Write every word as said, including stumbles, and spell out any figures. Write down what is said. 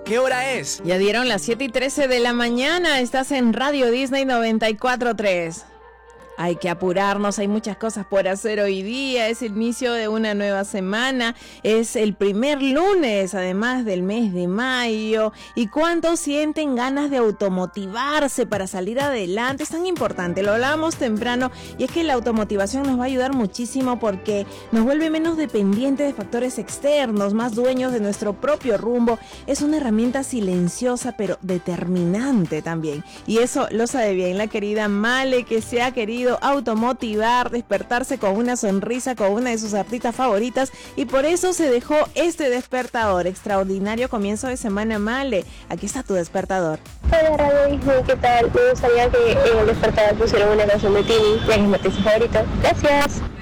¿qué hora es? Ya dieron las siete y trece de la mañana. Estás en Radio Disney noventa y cuatro punto tres. Hay que apurarnos, hay muchas cosas por hacer hoy día, es el inicio de una nueva semana, es el primer lunes además del mes de mayo. ¿Y cuántos sienten ganas de automotivarse para salir adelante? Es tan importante, lo hablábamos temprano, y es que la automotivación nos va a ayudar muchísimo porque nos vuelve menos dependientes de factores externos, más dueños de nuestro propio rumbo. Es una herramienta silenciosa pero determinante también, y eso lo sabe bien la querida Male, que se ha querido automotivar, despertarse con una sonrisa con una de sus artistas favoritas, y por eso se dejó este despertador. Extraordinario comienzo de semana, Male. Aquí está tu despertador. Hola Radio Disney, ¿qué tal? Me gustaría que en el despertador pusieran una canción de Tini, ya que es mi artista favorito. Gracias.